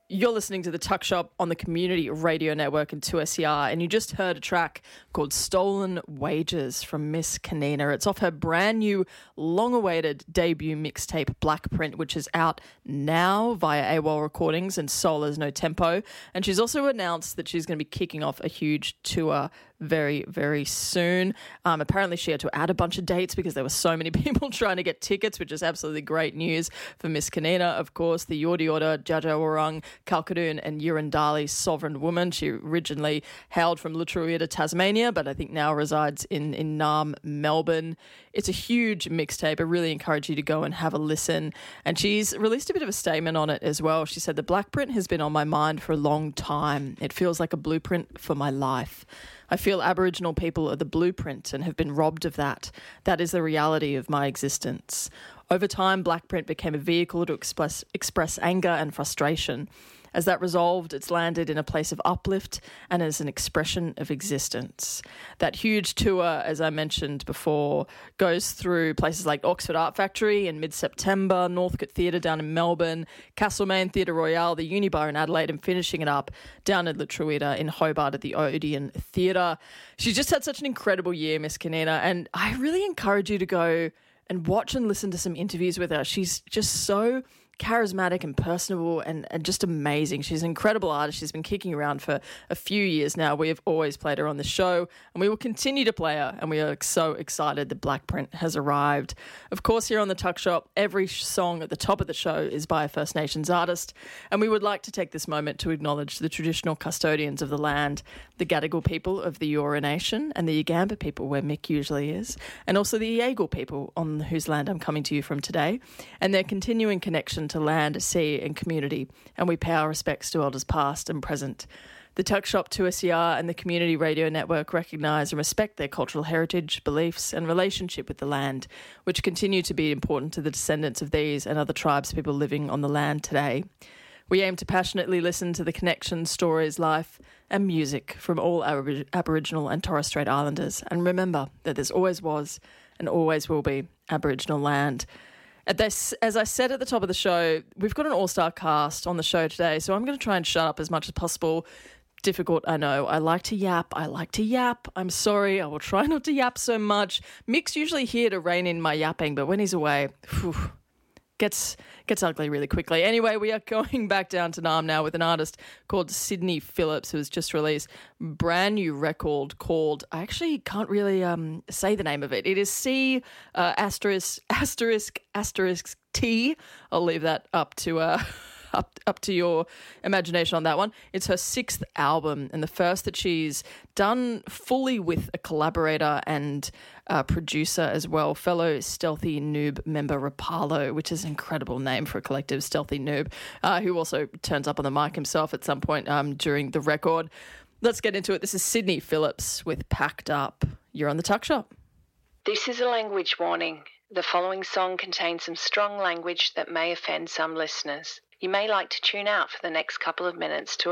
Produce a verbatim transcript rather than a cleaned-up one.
You're listening to The Tuck Shop on the Community Radio Network and two S E R, and you just heard a track called Stolen Wages from Miss Kanina. It's off her brand new, long-awaited debut mixtape, Black Print, which is out now via AWOL Recordings and Solar's No Tempo. And she's also announced that she's going to be kicking off a huge tour very, very soon. Um, apparently she had to add a bunch of dates because there were so many people trying to get tickets, which is absolutely great news for Miss Kanina. Of course, the Yordi Order, Jaja Warung, Kalkadoon and Yurundali Sovereign Woman. She originally hailed from Lutruwita, Tasmania, but I think now resides in, in Naarm, Melbourne. It's a huge mixtape. I really encourage you to go and have a listen. And she's released a bit of a statement on it as well. She said, "The Black Print has been on my mind for a long time. It feels like a blueprint for my life. I feel Aboriginal people are the blueprint and have been robbed of that. That is the reality of my existence. Over time, Black Print became a vehicle to express, express anger and frustration. As that resolved, it's landed in a place of uplift and as an expression of existence." That huge tour, as I mentioned before, goes through places like Oxford Art Factory in mid-September, Northcote Theatre down in Melbourne, Castlemaine Theatre Royale, the Unibar in Adelaide, and finishing it up down at Lutruwita in Hobart at the Odeon Theatre. She's just had such an incredible year, Miss Kanina, and I really encourage you to go and watch and listen to some interviews with her. She's just so charismatic and personable and, and just amazing. She's an incredible artist. She's been kicking around for a few years now. We have always played her on the show and we will continue to play her, and we are so excited that Black Print has arrived. Of course, here on the Tuck Shop, every song at the top of the show is by a First Nations artist, and we would like to take this moment to acknowledge the traditional custodians of the land, the Gadigal people of the Eora Nation and the Yagamba people where Mick usually is, and also the Yagal people on whose land I'm coming to you from today, and their continuing connection to land, sea and community, and we pay our respects to elders past and present. The Tuck Shop, two S E R and the Community Radio Network recognise and respect their cultural heritage, beliefs and relationship with the land, which continue to be important to the descendants of these and other tribes people living on the land today. We aim to passionately listen to the connections, stories, life and music from all Abor- Aboriginal and Torres Strait Islanders, and remember that there's always was and always will be Aboriginal land. At this, as I said at the top of the show, we've got an all-star cast on the show today, so I'm going to try and shut up as much as possible. Difficult, I know. I like to yap. I like to yap. I'm sorry. I will try not to yap so much. Mick's usually here to rein in my yapping, but when he's away, whew, gets gets ugly really quickly. Anyway, we are going back down to Naarm now with an artist called Sydney Phillips, who has just released a brand new record called, I actually can't really um, say the name of it. It is C uh, asterisk, asterisk, asterisk T. I'll leave that up to... Uh, Up up to your imagination on that one. It's her sixth album and the first that she's done fully with a collaborator and uh, producer as well, fellow Stealthy Noob member Rapalo, which is an incredible name for a collective, Stealthy Noob, uh, who also turns up on the mic himself at some point um, during the record. Let's get into it. This is Sydney Phillips with Packed Up. You're on the Tuck Shop. This is a language warning. The following song contains some strong language that may offend some listeners. You may like to tune out for the next couple of minutes to